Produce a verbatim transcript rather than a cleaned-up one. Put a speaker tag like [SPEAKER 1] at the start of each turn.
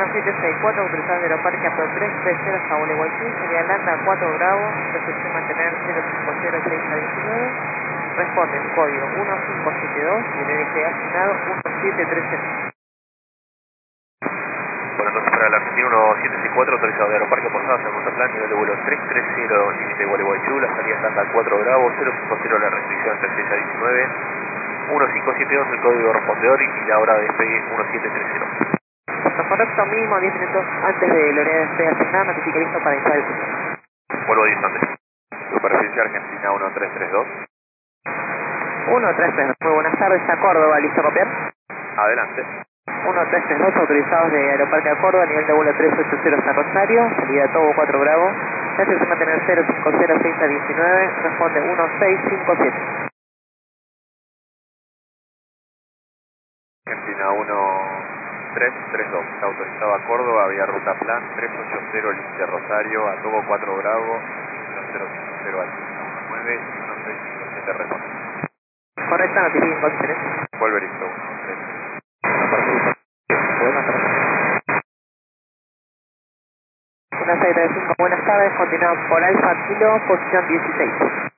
[SPEAKER 1] siete seis cuatro, autorizado de Aeroparque a tres tres cero hasta Gualeguaychú, sería Landa cuatro Bravo, recepción mantener cero cinco cero seis a diecinueve, responde el código uno cinco siete dos y el L G asignado uno siete tres cero.
[SPEAKER 2] Bueno, entonces para la Argentina uno siete seis cuatro, autorizado de Aeroparque Posada, segundo plan, nivel de vuelo tres tres cero, límite de Gualeguaychú, la salida es Landa cuatro Bravo, cero cinco cero la restricción entre seis a diecinueve, uno cinco siete dos el código respondedor y la hora de despegue uno siete tres cero.
[SPEAKER 1] Está correcto, mínimo diez minutos antes del horario de despegue asignado, notifique listo para iniciar el curso.
[SPEAKER 2] Vuelvo diez antes. Superficie Argentina uno tres tres dos.
[SPEAKER 1] uno tres tres dos, muy buenas tardes, a Córdoba, ¿listo a copiar?
[SPEAKER 2] Adelante.
[SPEAKER 1] uno tres tres dos, autorizados de Aeroparque a Córdoba, nivel de vuelo tres ocho cero hasta Rosario, salida Togo cuatro Bravo, recepción mantener cero cinco cero seis a diecinueve, responde uno seis cinco siete.
[SPEAKER 2] Argentina uno tres tres dos, está autorizado a Córdoba, vía ruta plan tres ocho cero, límite Rosario, a Togo cuatro Bravo, cero cinco cero al uno nueve y uno seis cinco siete responde.
[SPEAKER 1] Correcta, notifique en condiciones.
[SPEAKER 2] Vuelve listo, uno tres.
[SPEAKER 1] Una seis tres cinco, buenas tardes, continuamos por Alfa Kilo, posición dieciséis.